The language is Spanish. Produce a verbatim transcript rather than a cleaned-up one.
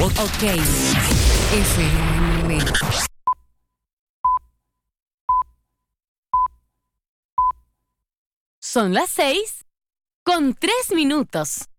Ok. F M. Son las seis con tres minutos.